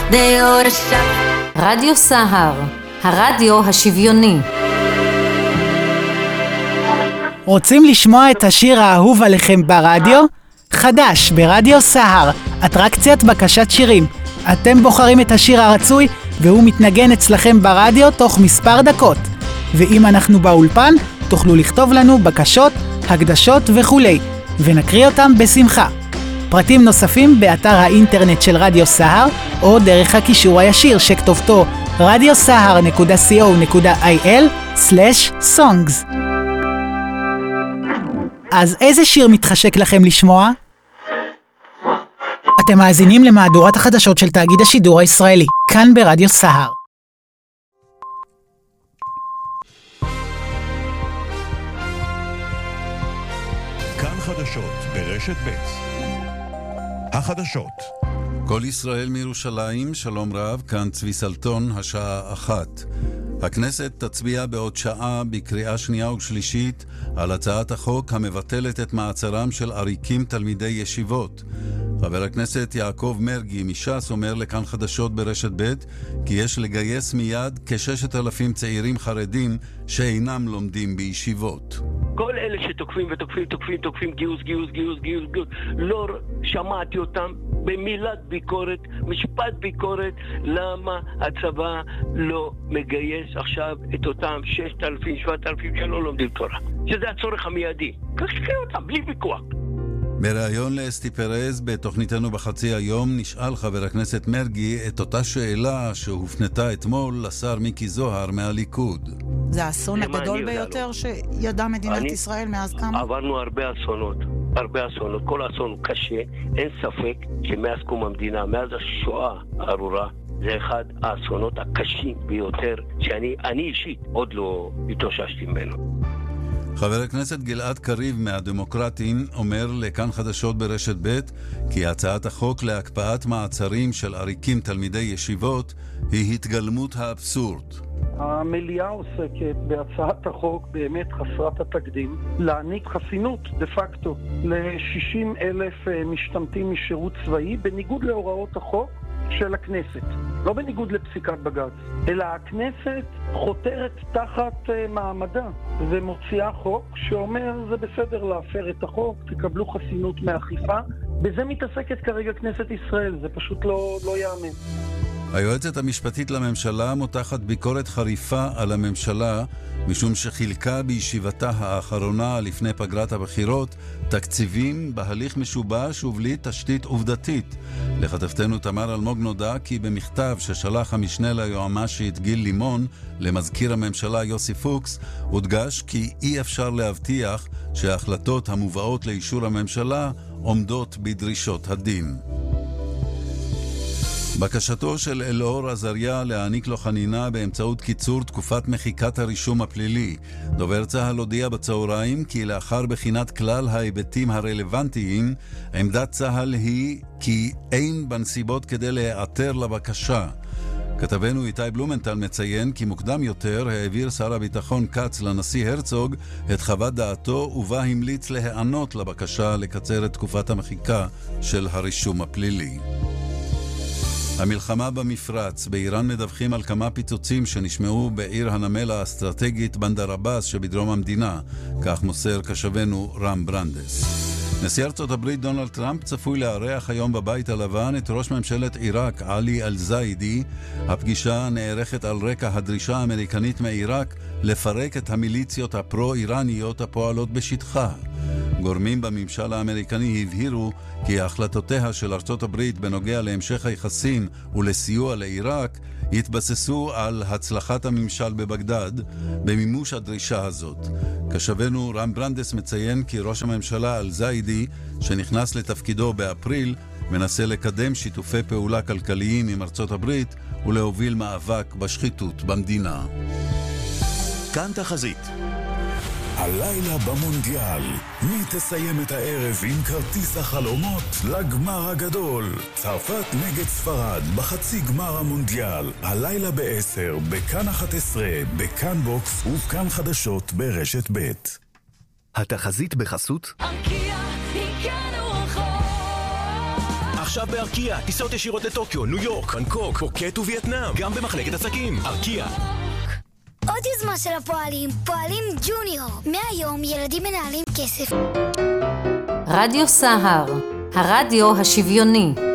דעות השווה. רדיו סהר, הרדיו השוויוני. רוצים לשמוע את השיר האהוב עליכם ברדיו? חדש ברדיו סהר, אטרקציית בקשת שירים. אתם בוחרים את השיר הרצוי והוא מתנגן אצלכם ברדיו תוך מספר דקות. ואם אנחנו באולפן, תוכלו לכתוב לנו בקשות, הקדשות וכולי, ונקריא אותם בשמחה. פרטים נוספים באתר האינטרנט של רדיו סהר, או דרך הקישור הישיר שכתובתו radiosahar.co.il/songs. אז איזה שיר מתחשק לכם לשמוע? אתם מאזינים למהדורת החדשות של תאגיד השידור הישראלי, כאן ברדיו סהר. כאן חדשות ברשת ב'. החדשות. כל ישראל מירושלים, שלום רב, כאן צבי סלטון, השעה 1. הכנסת תצביע בעוד שעה בקריאה שנייה ושלישית על הצעת החוק המבטלת את מעצרם של עריקים תלמידי ישיבות. חבר הכנסת יעקב מרגי מש"ס אומר לכאן חדשות ברשת ב' כי יש לגייס מיד כ-6,000 צעירים חרדים שאינם לומדים בישיבות. כל אלה שתוקפים ותוקפים גיוס, לא שמעתי אותם במילת ביקורת, משפט ביקורת, למה הצבא לא מגייס עכשיו את אותם 6,000, 7,000 שלא לומדים תורה, שזה הצורך המיידי. תקריא אותם, בלי ויכוח. בריאיון לאסתי פרז בתוכניתנו בחצי היום נשאל חבר הכנסת מרגי את אותה שאלה שהופנתה אתמול לשר מיקי זוהר מהליכוד. זה האסון הגדול ביותר שידעה מדינת ישראל מאז קמה? עברנו הרבה אסונות, כל אסון הוא קשה, אין ספק שמאז קום המדינה, מאז השואה הארורה, זה אחד האסונות הקשים ביותר שאני אישית עוד לא התאוששתי ממנו. חבר הכנסת גלעד קריב מהדמוקרטים אומר לכאן חדשות ברשת ב' כי הצעת החוק להקפאת מעצרים של עריקים תלמידי ישיבות היא התגלמות האבסורד. המליאה עוסקת בהצעת החוק באמת חסרת התקדים להעניק חסינות דה פקטו ל-60,000 משתמטים משירות צבאי בניגוד להוראות החוק של הכנסת, לא בניגוד לפסיקת בג"ץ, אלא הכנסת חותרת תחת מעמדה ומוציאה חוק שאומר זה בסדר להפר את החוק, תקבלו חסינות מאכיפה. בזה מתעסקת כרגע כנסת ישראל, זה פשוט לא יאמן. היועצת המשפטית לממשלה מותחת ביקורת חריפה על הממשלה משום שחילקה בישיבתה האחרונה לפני פגרת הבחירות תקציבים בהליך משובש ובלי תשתית עובדתית. לכתבתנו תמר אלמוג נודע כי במכתב ששלח המשנה ליועמ"שית גיל לימון למזכיר הממשלה יוסי פוקס הודגש כי אי אפשר להבטיח שההחלטות המובאות לאישור הממשלה עומדות בדרישות הדין. בקשתו של אלאור עזריה להעניק לו חנינה באמצעות קיצור תקופת מחיקת הרישום הפלילי. דובר צה"ל הודיע בצהריים כי לאחר בחינת כלל ההיבטים הרלוונטיים, עמדת צה"ל היא כי אין בנסיבות כדי להיעתר לבקשה. כתבנו איתי בלומנטל מציין כי מוקדם יותר העביר שר הביטחון קץ לנשיא הרצוג את חוות דעתו ובה המליץ להיענות לבקשה לקצר את תקופת המחיקה של הרישום הפלילי. המלחמה במפרץ. באיראן מדווחים על כמה פיצוצים שנשמעו בעיר הנמל האסטרטגית בנדר עבאס שבדרום המדינה, כך מוסר קשבנו רם ברנדס. נשיא ארצות הברית דונלד טראמפ צפוי לארח היום בבית הלבן את ראש ממשלת עיראק עלי אל-זיידי. הפגישה נערכת על רקע הדרישה האמריקנית מעיראק לפרק את המיליציות הפרו-איראניות הפועלות בשטחה. גורמים בממשל האמריקני הבהירו כי החלטותיה של ארצות הברית בנוגע להמשך היחסים ולסיוע לעיראק התבססו על הצלחת הממשל בבגדד במימוש הדרישה הזאת. קשבנו רם ברנדס מציין כי ראש הממשלה אל-זיידי שנכנס לתפקידו באפריל מנסה לקדם שיתופי פעולה כלכליים עם ארצות הברית ולהוביל מאבק בשחיתות במדינה. כאן תחזית. הלילה במונדיאל, מי תסיים את הערב עם כרטיס החלומות לגמר הגדול? צרפת נגד ספרד בחצי גמר המונדיאל, הלילה ב-10, בכאן 11, בכאן בוקס ובכאן חדשות ברשת ב'. התחזית בחסות עכשיו בארקיה, טיסות ישירות לטוקיו, ניו יורק, בנקוק, פוקט ווייטנאם, גם במחלקת עסקים. ארקיה. עוד יוזמה של הפועלים, פועלים ג'וניור. מהיום ילדים מנהלים כסף. רדיו סהר, הרדיו השוויוני.